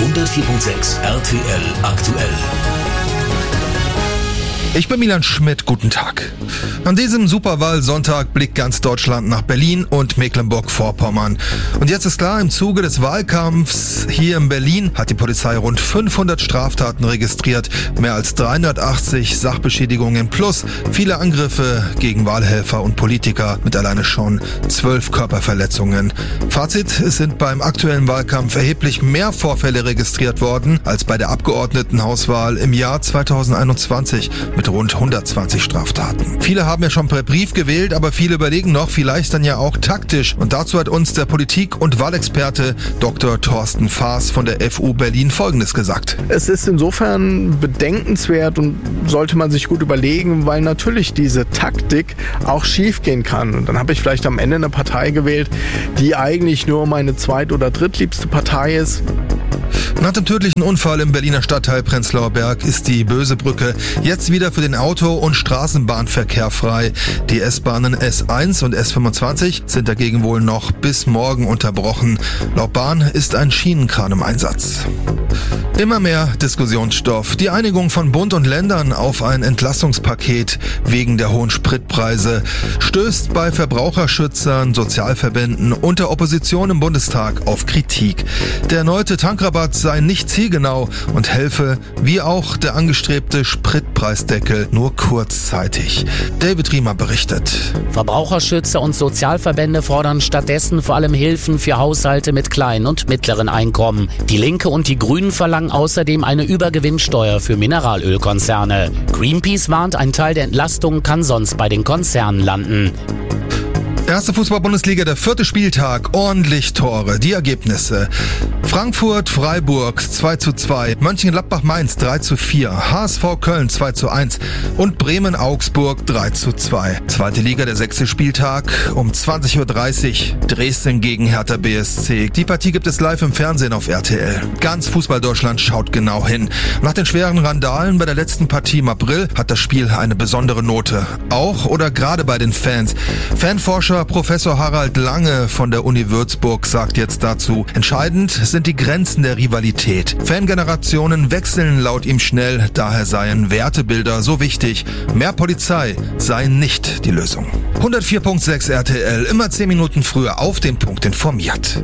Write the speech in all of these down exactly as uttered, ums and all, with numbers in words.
hundertvier Komma sechs R T L aktuell. Ich bin Milan Schmidt, guten Tag. An diesem Superwahlsonntag blickt ganz Deutschland nach Berlin und Mecklenburg-Vorpommern. Und jetzt ist klar, im Zuge des Wahlkampfs hier in Berlin hat die Polizei rund fünfhundert Straftaten registriert, mehr als dreihundertachtzig Sachbeschädigungen plus viele Angriffe gegen Wahlhelfer und Politiker mit alleine schon zwölf Körperverletzungen. Fazit, es sind beim aktuellen Wahlkampf erheblich mehr Vorfälle registriert worden als bei der Abgeordnetenhauswahl im Jahr zweitausendeinundzwanzig. Mit rund hundertzwanzig Straftaten. Viele haben ja schon per Brief gewählt, aber viele überlegen noch, vielleicht dann ja auch taktisch. Und dazu hat uns der Politik- und Wahlexperte Doktor Thorsten Faas von der F U Berlin Folgendes gesagt. Es ist insofern bedenkenswert und sollte man sich gut überlegen, weil natürlich diese Taktik auch schief gehen kann. Und dann habe ich vielleicht am Ende eine Partei gewählt, die eigentlich nur meine zweit- oder drittliebste Partei ist. Nach dem tödlichen Unfall im Berliner Stadtteil Prenzlauer Berg ist die Böse Brücke jetzt wieder für den Auto- und Straßenbahnverkehr frei. Die S-Bahnen S eins und S fünfundzwanzig sind dagegen wohl noch bis morgen unterbrochen. Laut Bahn ist ein Schienenkran im Einsatz. Immer mehr Diskussionsstoff. Die Einigung von Bund und Ländern auf ein Entlastungspaket wegen der hohen Spritpreise stößt bei Verbraucherschützern, Sozialverbänden und der Opposition im Bundestag auf Kritik. Der erneute Tankrabatt sei nicht zielgenau und helfe, wie auch der angestrebte Spritpreisdeckel, nur kurzzeitig. David Riemer berichtet. Verbraucherschützer und Sozialverbände fordern stattdessen vor allem Hilfen für Haushalte mit kleinen und mittleren Einkommen. Die Linke und die Grünen verlangen außerdem eine Übergewinnsteuer für Mineralölkonzerne. Greenpeace warnt, ein Teil der Entlastung kann sonst bei den Konzernen landen. Erste Fußball-Bundesliga, der vierte Spieltag, ordentlich Tore. Die Ergebnisse: Frankfurt-Freiburg zwei zu zwei, Mönchengladbach-Mainz drei zu vier, H S V Köln zwei zu eins und Bremen-Augsburg drei zu zwei. Zweite Liga, der sechste Spieltag, um zwanzig Uhr dreißig, Dresden gegen Hertha B S C. Die Partie gibt es live im Fernsehen auf R T L. Ganz Fußball-Deutschland schaut genau hin. Nach den schweren Randalen bei der letzten Partie im April hat das Spiel eine besondere Note. Auch oder gerade bei den Fans. Fanforscher Professor Harald Lange von der Uni Würzburg sagt jetzt dazu: Entscheidend sind die Grenzen der Rivalität. Fangenerationen wechseln laut ihm schnell, daher seien Wertebilder so wichtig. Mehr Polizei sei nicht die Lösung. hundertvier Komma sechs R T L, immer zehn Minuten früher auf den Punkt informiert.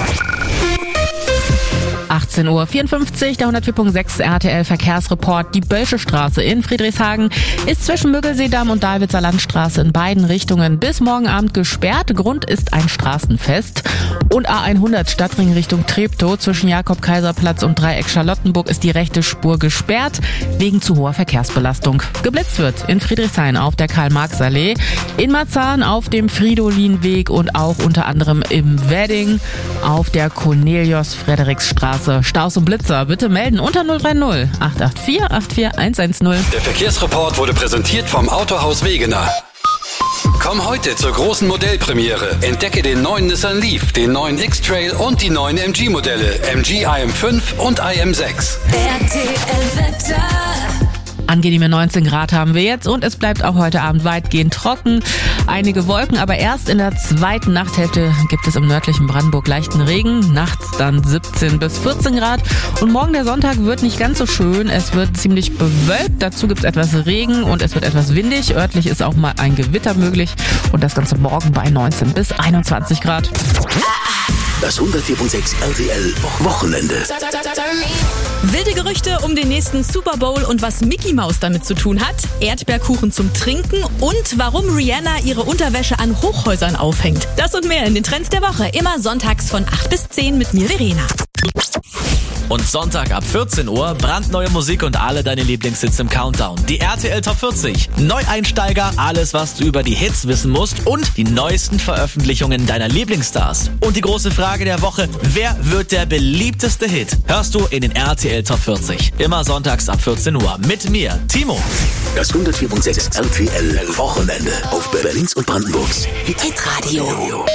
achtzehn Uhr vierundfünfzig, der hundertvier Komma sechs R T L Verkehrsreport. Die Bölsche Straße in Friedrichshagen ist zwischen Müggelseedamm und Dalwitzer Landstraße in beiden Richtungen bis morgen Abend gesperrt. Grund ist ein Straßenfest. Und A hundert Stadtring Richtung Treptow zwischen Jakob-Kaiser-Platz und Dreieck Charlottenburg ist die rechte Spur gesperrt wegen zu hoher Verkehrsbelastung. Geblitzt wird in Friedrichshain auf der Karl-Marx-Allee, in Marzahn auf dem Fridolinweg und auch unter anderem im Wedding auf der Cornelius-Friedrichs-Straße. Staus und Blitzer bitte melden unter null drei null acht acht vier acht vier eins eins null. Der Verkehrsreport wurde präsentiert vom Autohaus Wegener. Komm heute zur großen Modellpremiere. Entdecke den neuen Nissan Leaf, den neuen X-Trail und die neuen M G-Modelle. M G I M fünf und I M sechs. R T L-Wetter. Angenehme neunzehn Grad haben wir jetzt und es bleibt auch heute Abend weitgehend trocken. Einige Wolken, aber erst in der zweiten Nachthälfte gibt es im nördlichen Brandenburg leichten Regen. Nachts dann siebzehn bis vierzehn Grad. Und morgen der Sonntag wird nicht ganz so schön. Es wird ziemlich bewölkt. Dazu gibt es etwas Regen und es wird etwas windig. Örtlich ist auch mal ein Gewitter möglich. Und das Ganze morgen bei neunzehn bis einundzwanzig Grad. Das hundertvier Komma sechs R T L Wochenende. Wilde Gerüchte um den nächsten Super Bowl und was Mickey Mouse damit zu tun hat, Erdbeerkuchen zum Trinken und warum Rihanna ihre Unterwäsche an Hochhäusern aufhängt. Das und mehr in den Trends der Woche, immer sonntags von acht bis zehn mit mir, Verena. Und Sonntag ab vierzehn Uhr brandneue Musik und alle deine Lieblingshits im Countdown. Die R T L Top vierzig. Neueinsteiger, alles was du über die Hits wissen musst und die neuesten Veröffentlichungen deiner Lieblingsstars. Und die große Frage der Woche, wer wird der beliebteste Hit? Hörst du in den R T L Top vierzig. Immer sonntags ab vierzehn Uhr. Mit mir, Timo. Das hundertvier Komma sechs R T L Wochenende auf Berlins und Brandenburgs Hitradio.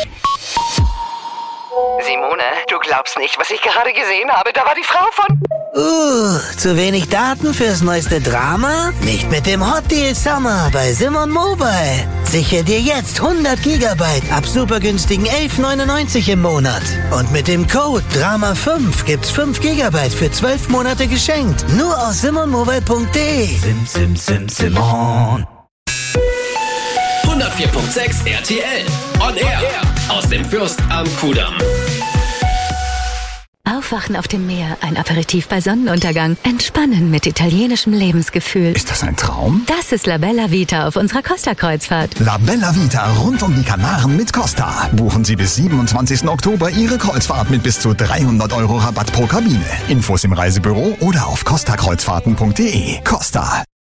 Simone, du glaubst nicht, was ich gerade gesehen habe. Da war die Frau von... Uh, zu wenig Daten fürs neueste Drama? Nicht mit dem Hot Deal Summer bei Simon Mobile. Sichere dir jetzt hundert Gigabyte ab super günstigen elf neunundneunzig im Monat. Und mit dem Code Drama fünf gibt's fünf Gigabyte für zwölf Monate geschenkt. Nur aus simon mobile punkt de. Sim, sim, sim, Simon. hundertvier Komma sechs R T L. On Air. Aus dem Fürst am Kudamm. Aufwachen auf dem Meer, ein Aperitif bei Sonnenuntergang, entspannen mit italienischem Lebensgefühl. Ist das ein Traum? Das ist La Bella Vita auf unserer Costa-Kreuzfahrt. La Bella Vita rund um die Kanaren mit Costa. Buchen Sie bis siebenundzwanzigsten Oktober Ihre Kreuzfahrt mit bis zu dreihundert Euro Rabatt pro Kabine. Infos im Reisebüro oder auf costa kreuzfahrten punkt de. Costa.